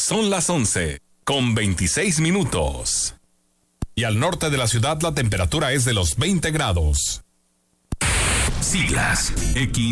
Son las 11:26. Y al norte de la ciudad la temperatura es de los 20 grados. Siglas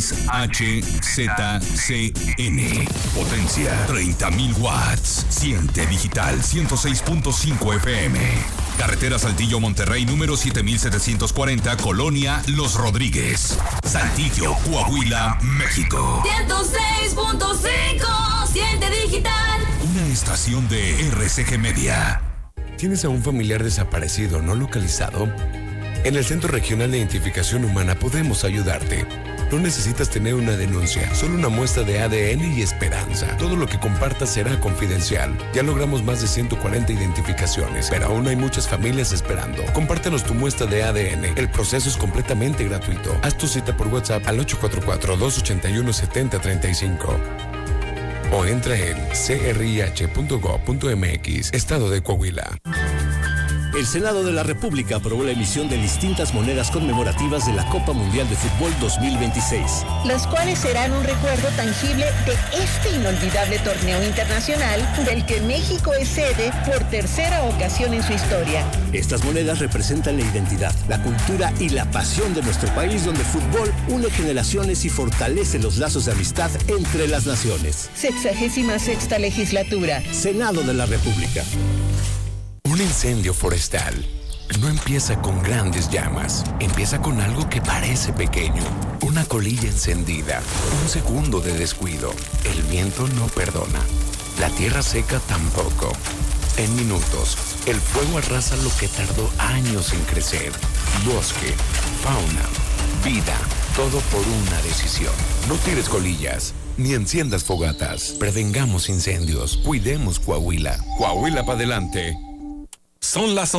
XHZCN. Potencia 30.000 watts. Siente digital 106.5 FM. Carretera Saltillo Monterrey número 7740, Colonia Los Rodríguez. Saltillo, Coahuila, México. 106.5. Siente digital. Una estación de RCG Media. ¿Tienes a un familiar desaparecido no localizado? En el Centro Regional de Identificación Humana podemos ayudarte. No necesitas tener una denuncia, solo una muestra de ADN y esperanza. Todo lo que compartas será confidencial. Ya logramos más de 140 identificaciones, pero aún hay muchas familias esperando. Compártenos tu muestra de ADN. El proceso es completamente gratuito. Haz tu cita por WhatsApp al 844-281-7035. O entra en crih.gov.mx, Estado de Coahuila. El Senado de la República aprobó la emisión de distintas monedas conmemorativas de la Copa Mundial de Fútbol 2026. Las cuales serán un recuerdo tangible de este inolvidable torneo internacional del que México es sede por tercera ocasión en su historia. Estas monedas representan la identidad, la cultura y la pasión de nuestro país, donde el fútbol une generaciones y fortalece los lazos de amistad entre las naciones. 66ª legislatura. Senado de la República. Un incendio forestal no empieza con grandes llamas, empieza con algo que parece pequeño, una colilla encendida, un segundo de descuido. El viento no perdona, la tierra seca tampoco. En minutos, el fuego arrasa lo que tardó años en crecer. Bosque, fauna, vida, todo por una decisión. No tires colillas, ni enciendas fogatas. Prevengamos incendios, cuidemos Coahuila. Coahuila para adelante. Son las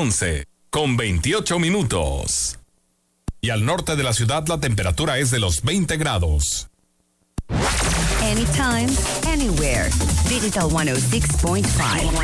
11:28. Y al norte de la ciudad la temperatura es de los 20 grados. Anytime, anywhere. Digital 106.5.